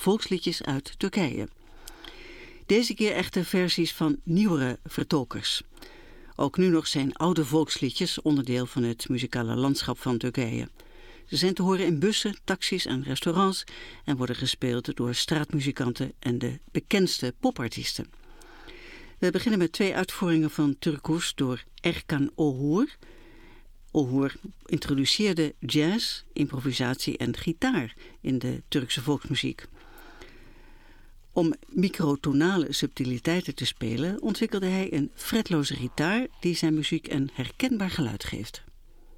volksliedjes uit Turkije. Deze keer echter versies van nieuwere vertolkers. Ook nu nog zijn oude volksliedjes onderdeel van het muzikale landschap van Turkije. Ze zijn te horen in bussen, taxis en restaurants en worden gespeeld door straatmuzikanten en de bekendste popartiesten. We beginnen met 2 uitvoeringen van Turkus door Erkan Oğur. Oğur introduceerde jazz, improvisatie en gitaar in de Turkse volksmuziek. Om microtonale subtiliteiten te spelen ontwikkelde hij een fretloze gitaar die zijn muziek een herkenbaar geluid geeft.